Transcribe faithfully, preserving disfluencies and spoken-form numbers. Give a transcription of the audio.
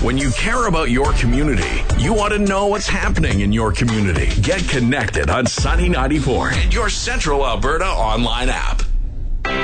When you care about your community, you want to know what's happening in your community. Get connected on Sunny ninety-four and your Central Alberta online app.